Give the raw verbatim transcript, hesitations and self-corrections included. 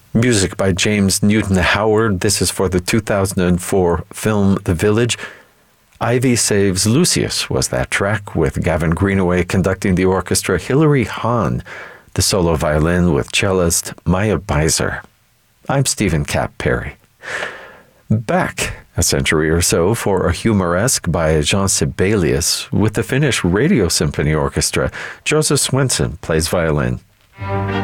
Music by James Newton Howard. This is for the two thousand four film The Village. Ivy Saves Lucius was that track, with Gavin Greenaway conducting the orchestra, Hilary Hahn, the solo violin with cellist Maya Beiser. I'm Stephen Cap Perry. Back a century or so for a humoresque by Jean Sibelius with the Finnish Radio Symphony Orchestra. Joseph Swenson plays violin.